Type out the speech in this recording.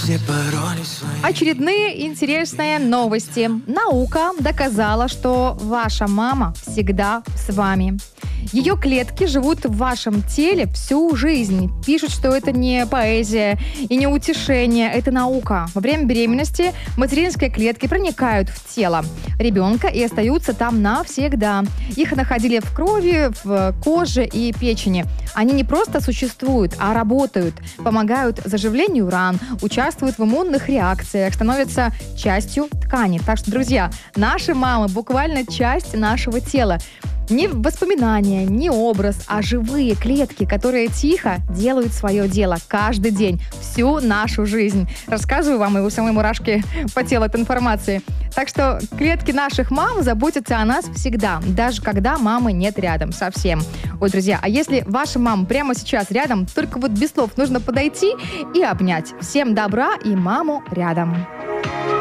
Очередные интересные новости. Наука доказала, что ваша мама всегда с вами. Ее клетки живут в вашем теле всю жизнь. Пишут, что это не поэзия и не утешение, это наука. Во время беременности материнские клетки проникают в тело ребенка и остаются там навсегда. Их находили в крови, в коже и печени. Они не просто существуют, а работают, помогают заживлению ран, участвуют в иммунных реакциях, становятся частью ткани. Так что, друзья, наши мамы буквально часть нашего тела. Не воспоминания, не образ, а живые клетки, которые тихо делают свое дело каждый день, всю нашу жизнь. Рассказываю вам, и у самой мурашки по телу от информации. Так что клетки наших мам заботятся о нас всегда, даже когда мамы нет рядом совсем. Ой, друзья, а если ваша мама прямо сейчас рядом, только вот без слов нужно подойти и обнять. Всем добра и маму рядом.